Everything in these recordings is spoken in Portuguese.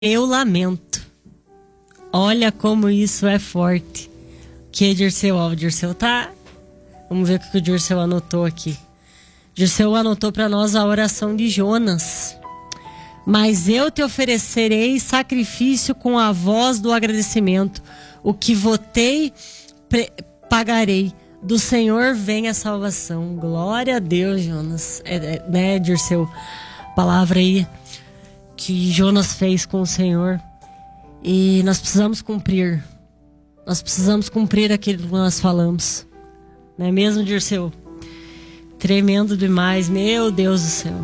Eu lamento. Olha como isso é forte. Que Dirceu, ó, o Dirceu tá... Vamos ver o que o Dirceu anotou aqui. Dirceu anotou para nós a oração de Jonas. Mas eu te oferecerei sacrifício com a voz do agradecimento. O que votei, pagarei. Do Senhor vem a salvação. Glória a Deus, Jonas. Né, Dirceu? Palavra aí que Jonas fez com o Senhor. E nós precisamos cumprir. Nós precisamos cumprir aquilo que nós falamos. Não é mesmo, Dirceu? Tremendo demais, meu Deus do céu.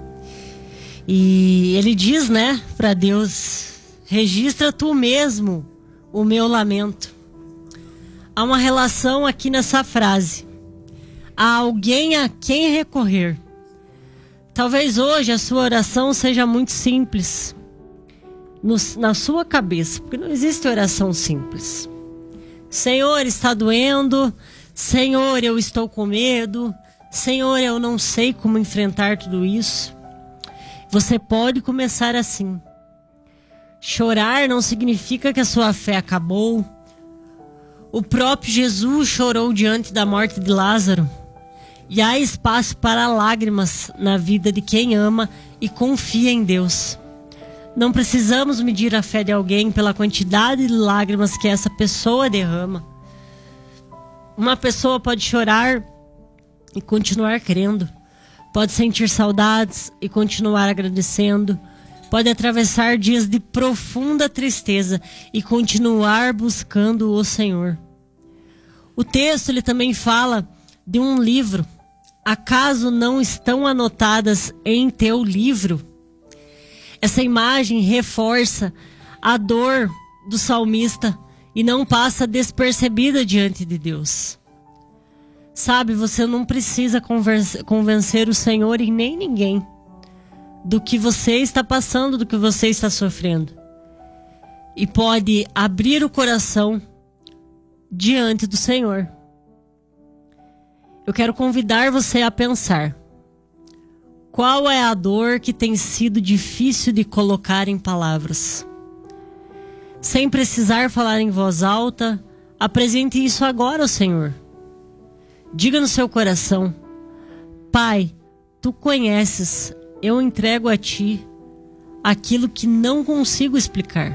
E ele diz, né, para Deus: registra tu mesmo o meu lamento. Há uma relação aqui nessa frase. Há alguém a quem recorrer. Talvez hoje a sua oração seja muito simples na sua cabeça, porque não existe oração simples. Senhor, está doendo. Senhor, eu estou com medo. Senhor, eu não sei como enfrentar tudo isso. Você pode começar assim. Chorar não significa que a sua fé acabou. O próprio Jesus chorou diante da morte de Lázaro. E há espaço para lágrimas na vida de quem ama e confia em Deus. Não precisamos medir a fé de alguém pela quantidade de lágrimas que essa pessoa derrama. Uma pessoa pode chorar e continuar crendo. Pode sentir saudades e continuar agradecendo. Pode atravessar dias de profunda tristeza e continuar buscando o Senhor. O texto ele também fala de um livro. Acaso não estão anotadas em teu livro? Essa imagem reforça a dor do salmista e não passa despercebida diante de Deus. Sabe, você não precisa convencer o Senhor e nem ninguém do que você está passando, do que você está sofrendo. E pode abrir o coração diante do Senhor. Eu quero convidar você a pensar: qual é a dor que tem sido difícil de colocar em palavras? Sem precisar falar em voz alta, apresente isso agora ao Senhor. Diga no seu coração: Pai, Tu conheces, eu entrego a Ti aquilo que não consigo explicar.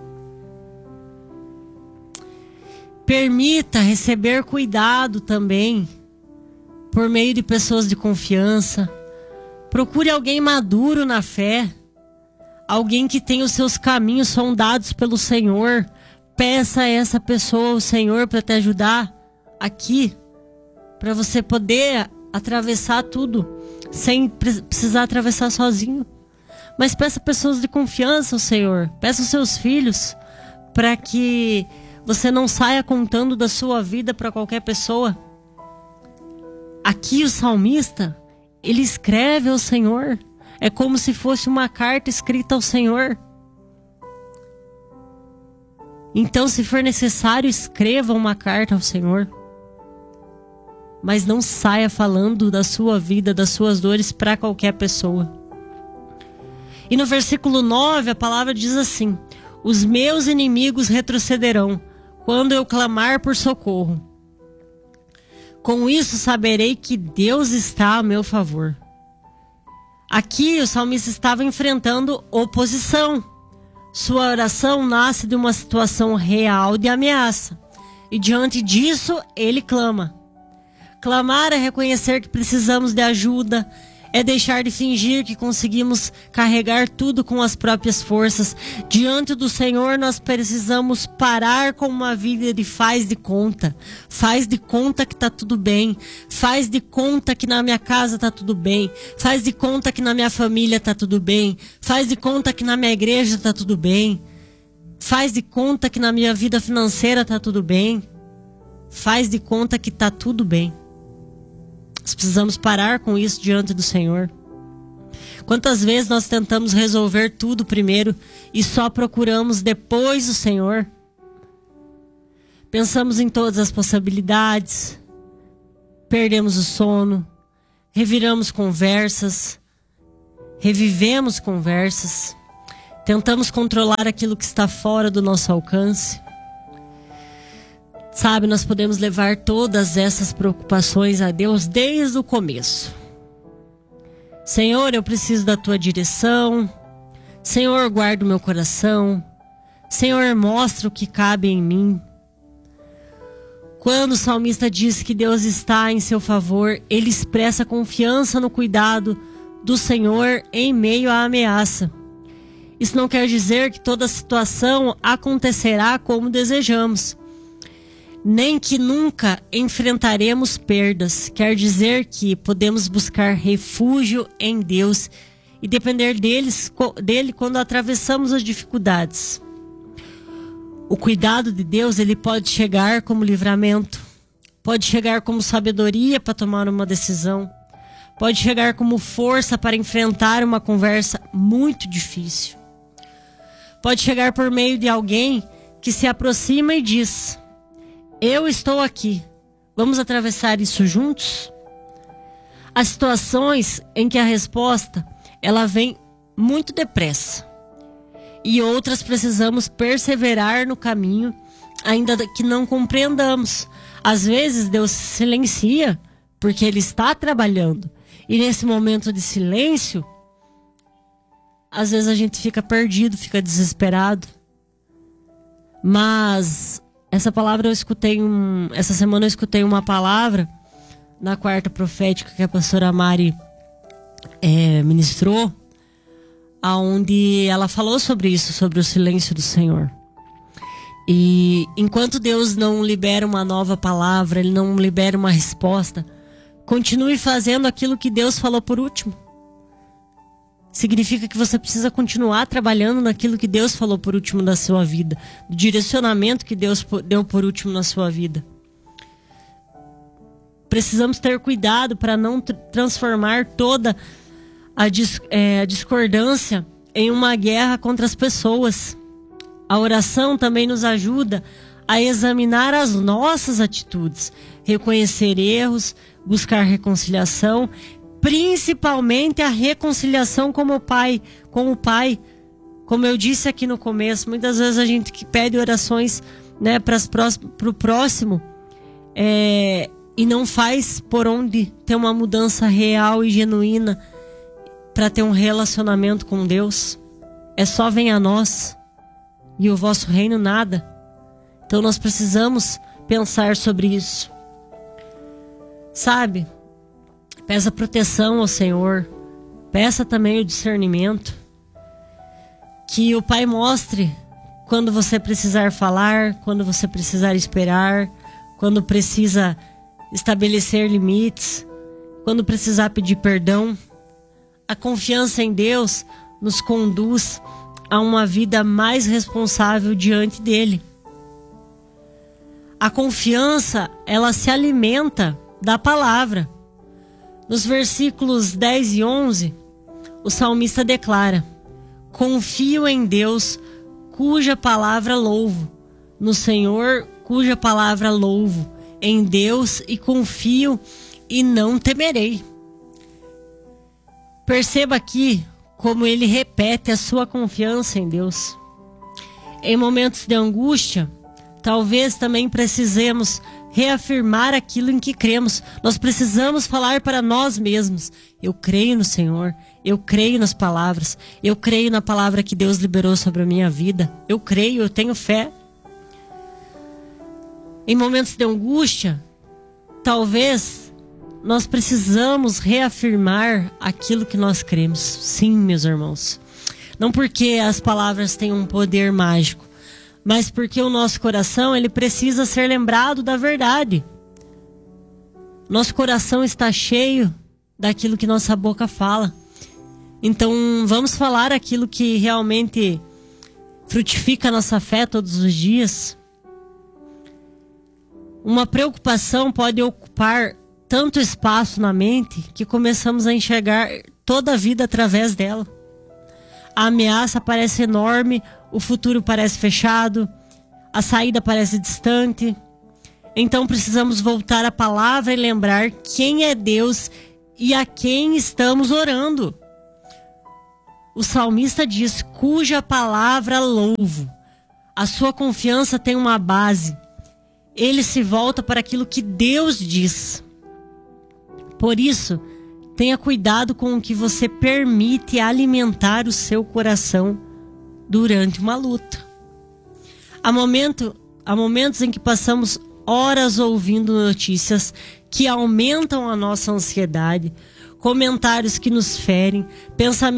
Permita receber cuidado também por meio de pessoas de confiança. Procure alguém maduro na fé, alguém que tenha os seus caminhos sondados pelo Senhor. Peça a essa pessoa ao Senhor para te ajudar aqui, para você poder atravessar tudo sem precisar atravessar sozinho. Mas peça pessoas de confiança ao Senhor. Peça os seus filhos, para que você não saia contando da sua vida para qualquer pessoa. Aqui o salmista, ele escreve ao Senhor. É como se fosse uma carta escrita ao Senhor. Então, se for necessário, escreva uma carta ao Senhor. Mas não saia falando da sua vida, das suas dores para qualquer pessoa. E no versículo 9, a palavra diz assim: os meus inimigos retrocederão quando eu clamar por socorro. Com isso saberei que Deus está a meu favor. Aqui o salmista estava enfrentando oposição. Sua oração nasce de uma situação real de ameaça. E diante disso, ele clama. Clamar é reconhecer que precisamos de ajuda, é deixar de fingir que conseguimos carregar tudo com as próprias forças. Diante do Senhor nós precisamos parar com uma vida de faz de conta. Faz de conta que tá tudo bem. Faz de conta que na minha casa tá tudo bem. Faz de conta que na minha família tá tudo bem. Faz de conta que na minha igreja tá tudo bem. Faz de conta que na minha vida financeira tá tudo bem. Faz de conta que tá tudo bem. Nós precisamos parar com isso diante do Senhor. Quantas vezes nós tentamos resolver tudo primeiro e só procuramos depois o Senhor? Pensamos em todas as possibilidades, perdemos o sono, revivemos conversas, Tentamos controlar aquilo que está fora do nosso alcance. Sabe, nós podemos levar todas essas preocupações a Deus desde o começo. Senhor, eu preciso da tua direção. Senhor, guarda o meu coração. Senhor, mostra o que cabe em mim. Quando o salmista diz que Deus está em seu favor, ele expressa confiança no cuidado do Senhor em meio à ameaça. Isso não quer dizer que toda situação acontecerá como desejamos, nem que nunca enfrentaremos perdas. Quer dizer que podemos buscar refúgio em Deus e depender dele quando atravessamos as dificuldades. O cuidado de Deus, ele pode chegar como livramento, pode chegar como sabedoria para tomar uma decisão, pode chegar como força para enfrentar uma conversa muito difícil. Pode chegar por meio de alguém que se aproxima e diz: eu estou aqui, vamos atravessar isso juntos? Há situações em que a resposta ela vem muito depressa. E outras precisamos perseverar no caminho, ainda que não compreendamos. Às vezes Deus silencia porque Ele está trabalhando. E nesse momento de silêncio, às vezes a gente fica perdido, fica desesperado. Mas essa semana eu escutei uma palavra na quarta profética que a pastora Mari ministrou, onde ela falou sobre isso, sobre o silêncio do Senhor. E enquanto Deus não libera uma nova palavra, Ele não libera uma resposta, continue fazendo aquilo que Deus falou por último. Significa que você precisa continuar trabalhando naquilo que Deus falou por último na sua vida, do direcionamento que Deus deu por último na sua vida. Precisamos ter cuidado para não transformar toda a discordância em uma guerra contra as pessoas. A oração também nos ajuda a examinar as nossas atitudes, reconhecer erros, buscar reconciliação, principalmente a reconciliação com o Pai. Como eu disse aqui no começo, muitas vezes a gente pede orações, né, para o próximo, e não faz por onde ter uma mudança real e genuína para ter um relacionamento com Deus. É só venha a nós e o vosso reino nada. Então nós precisamos pensar sobre isso. Sabe? Peça proteção ao Senhor. Peça também o discernimento. Que o Pai mostre quando você precisar falar, quando você precisar esperar, quando precisa estabelecer limites, quando precisar pedir perdão. A confiança em Deus nos conduz a uma vida mais responsável diante dele. A confiança, ela se alimenta da palavra. Nos versículos 10 e 11, o salmista declara: confio em Deus, cuja palavra louvo, no Senhor, cuja palavra louvo, em Deus e confio e não temerei. Perceba aqui como ele repete a sua confiança em Deus. Em momentos de angústia, talvez também precisemos reafirmar aquilo em que cremos. Nós precisamos falar para nós mesmos: eu creio no Senhor, eu creio nas palavras, eu creio na palavra que Deus liberou sobre a minha vida, eu creio, eu tenho fé. Em momentos de angústia, talvez nós precisamos reafirmar aquilo que nós cremos. Sim, meus irmãos. Não porque as palavras têm um poder mágico, mas porque o nosso coração, ele precisa ser lembrado da verdade. Nosso coração está cheio daquilo que nossa boca fala. Então, vamos falar aquilo que realmente frutifica a nossa fé todos os dias. Uma preocupação pode ocupar tanto espaço na mente que começamos a enxergar toda a vida através dela. A ameaça parece enorme, o futuro parece fechado, a saída parece distante. Então precisamos voltar à palavra e lembrar quem é Deus e a quem estamos orando. o salmista diz: cuja palavra louvo. A sua confiança tem uma base. Ele se volta para aquilo que Deus diz. Por isso, tenha cuidado com o que você permite alimentar o seu coração durante uma luta. Há momentos em que passamos horas ouvindo notícias que aumentam a nossa ansiedade, comentários que nos ferem, pensamentos